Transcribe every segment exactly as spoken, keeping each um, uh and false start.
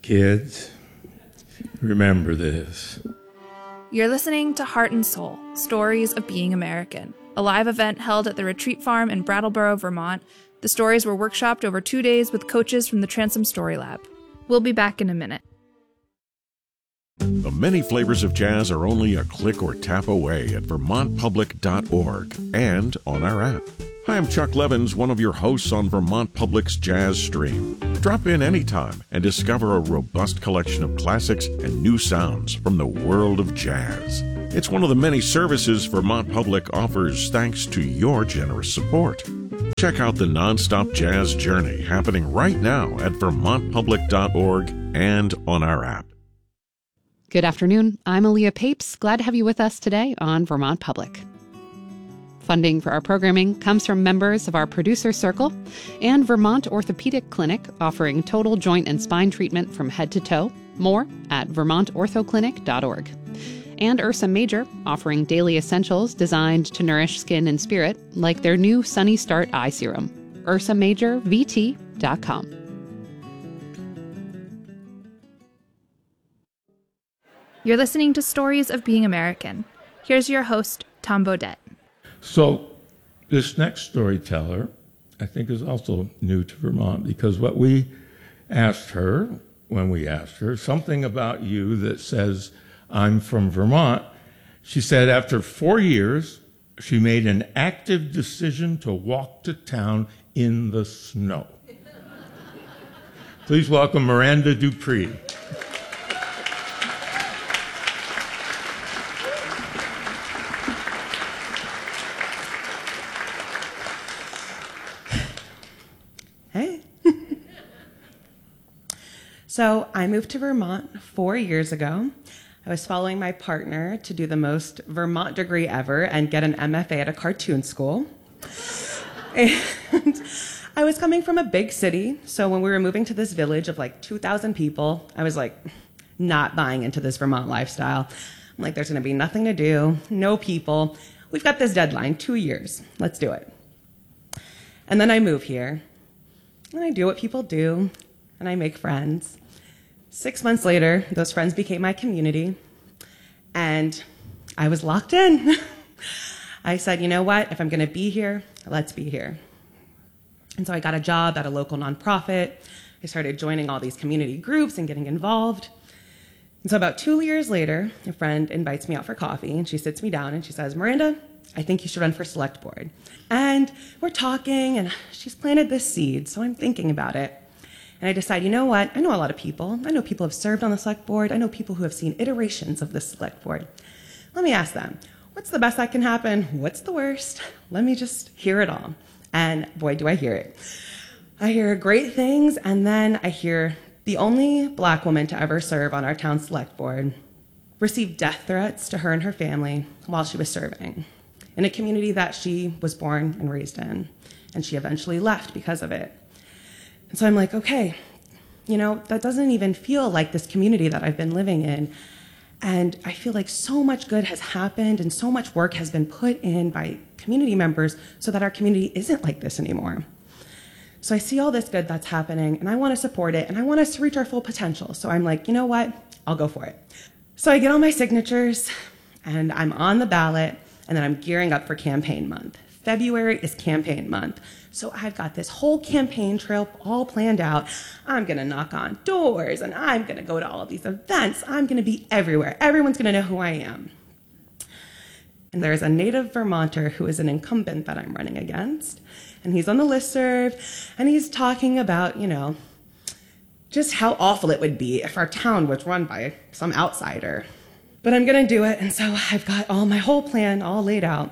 Kids, remember this. You're listening to Heart and Soul, Stories of Being American, a live event held at the Retreat Farm in Brattleboro, Vermont. The stories were workshopped over two days with coaches from the Transom Story Lab. We'll be back in a minute. The many flavors of jazz are only a click or tap away at vermont public dot org and on our app. Hi, I'm Chuck Levins, one of your hosts on Vermont Public's Jazz Stream. Drop in anytime and discover a robust collection of classics and new sounds from the world of jazz. It's one of the many services Vermont Public offers thanks to your generous support. Check out the nonstop jazz journey happening right now at vermont public dot org and on our app. Good afternoon. I'm Aaliyah Papes. Glad to have you with us today on Vermont Public. Funding for our programming comes from members of our producer circle and Vermont Orthopedic Clinic, offering total joint and spine treatment from head to toe. More at vermont ortho clinic dot org. And Ursa Major, offering daily essentials designed to nourish skin and spirit, like their new Sunny Start Eye Serum. ursa major v t dot com. You're listening to Stories of Being American. Here's your host, Tom Bodett. So this next storyteller, I think, is also new to Vermont, because what we asked her, when we asked her, something about you that says, I'm from Vermont. She said after four years, she made an active decision to walk to town in the snow. Please welcome Miranda Dupree. So I moved to Vermont four years ago. I was following my partner to do the most Vermont degree ever and get an M F A at a cartoon school. And I was coming from a big city, so when we were moving to this village of like two thousand people, I was like not buying into this Vermont lifestyle. I'm like, there's gonna be nothing to do, no people. We've got this deadline, two years, let's do it. And then I move here, and I do what people do, and I make friends. Six months later, those friends became my community, and I was locked in. I said, you know what? If I'm gonna be here, let's be here. And so I got a job at a local nonprofit. I started joining all these community groups and getting involved. And so about two years later, a friend invites me out for coffee, and she sits me down and she says, Miranda, I think you should run for select board. And we're talking, and she's planted this seed, so I'm thinking about it. And I decide, you know what? I know a lot of people. I know people who have served on the select board. I know people who have seen iterations of the select board. Let me ask them, what's the best that can happen? What's the worst? Let me just hear it all. And boy, do I hear it. I hear great things, and then I hear the only Black woman to ever serve on our town select board received death threats to her and her family while she was serving in a community that she was born and raised in. And she eventually left because of it. And so I'm like, okay, you know, that doesn't even feel like this community that I've been living in. And I feel like so much good has happened and so much work has been put in by community members so that our community isn't like this anymore. So I see all this good that's happening, and I want to support it, and I want us to reach our full potential. So I'm like, you know what? I'll go for it. So I get all my signatures, and I'm on the ballot, and then I'm gearing up for campaign month. February is campaign month. So I've got this whole campaign trail all planned out. I'm gonna knock on doors, and I'm gonna go to all of these events. I'm gonna be everywhere. Everyone's gonna know who I am. And there's a native Vermonter who is an incumbent that I'm running against. And he's on the listserv, and he's talking about, you know, just how awful it would be if our town was run by some outsider. But I'm gonna do it, and so I've got all my whole plan all laid out.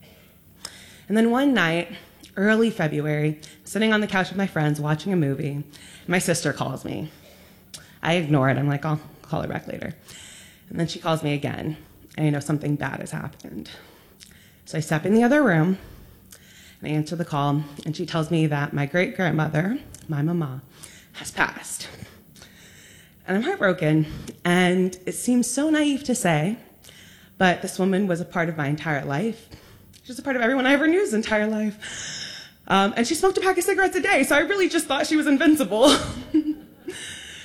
And then one night, early February, sitting on the couch with my friends watching a movie, my sister calls me. I ignore it. I'm like, I'll call her back later. And then she calls me again, and I know something bad has happened. So I step in the other room, and I answer the call, and she tells me that my great-grandmother, my mama, has passed. And I'm heartbroken, and it seems so naive to say, but this woman was a part of my entire life. She was a part of everyone I ever knew's entire life. Um, and she smoked a pack of cigarettes a day, so I really just thought she was invincible.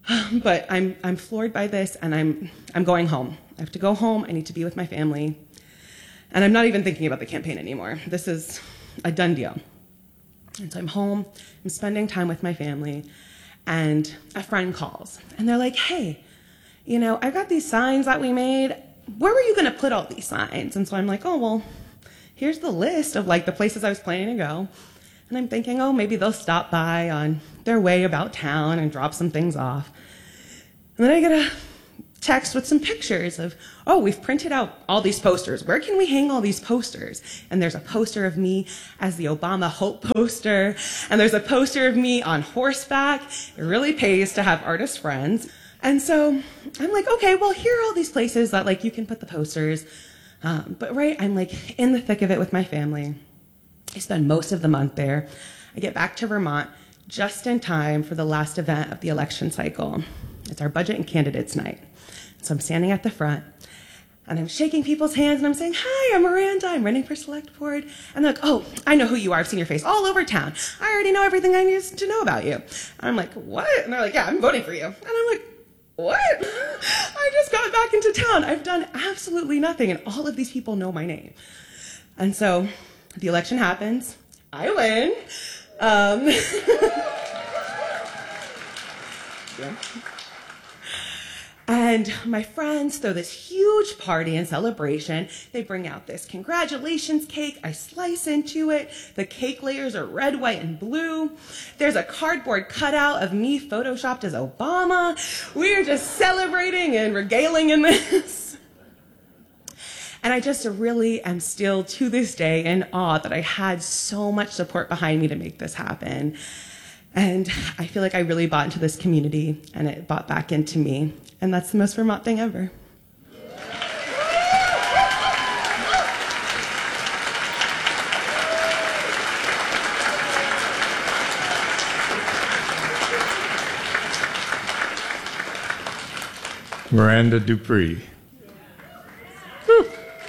But I'm I'm floored by this, and I'm I'm going home. I have to go home. I need to be with my family. And I'm not even thinking about the campaign anymore. This is a done deal. And so I'm home. I'm spending time with my family. And a friend calls. And they're like, hey, you know, I got these signs that we made. Where were you going to put all these signs? And so I'm like, oh, well, here's the list of, like, the places I was planning to go. And I'm thinking, oh, maybe they'll stop by on their way about town and drop some things off. And then I get a text with some pictures of, oh, we've printed out all these posters. Where can we hang all these posters? And there's a poster of me as the Obama Hope poster. And there's a poster of me on horseback. It really pays to have artist friends. And so I'm like, okay, well, here are all these places that, like, you can put the posters. Um, but right, I'm like in the thick of it with my family. I spend most of the month there. I get back to Vermont just in time for the last event of the election cycle. It's our budget and candidates night. So I'm standing at the front, and I'm shaking people's hands, and I'm saying, hi, I'm Miranda. I'm running for select board. And they're like, oh, I know who you are. I've seen your face all over town. I already know everything I need to know about you. And I'm like, what? And they're like, yeah, I'm voting for you. And I'm like, what? I just got back into town. I've done absolutely nothing, and all of these people know my name. And so the election happens. I win. Um, yeah. And my friends throw this huge party and celebration. They bring out this congratulations cake. I slice into it. The cake layers are red, white, and blue. There's a cardboard cutout of me photoshopped as Obama. We're just celebrating and regaling in this. And I just really am still, to this day, in awe that I had so much support behind me to make this happen. And I feel like I really bought into this community, and it bought back into me. And that's the most Vermont thing ever. Miranda Dupree. Whew.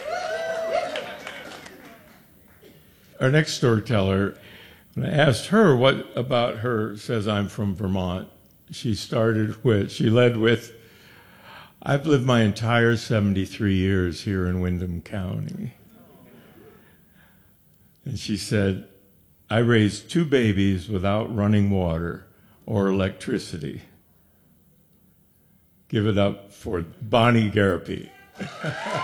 Our next storyteller, when I asked her what about her says I'm from Vermont, she started with, she led with, I've lived my entire seventy-three years here in Windham County. And she said, I raised two babies without running water or electricity. Give it up for Bonnie Garapi.